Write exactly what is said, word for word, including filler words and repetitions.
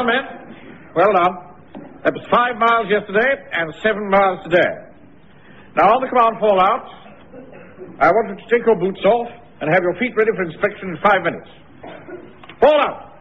done, men. Well done. That was five miles yesterday and seven miles today. Now, on the command fallout, I want you to take your boots off and have your feet ready for inspection in five minutes. Fall out!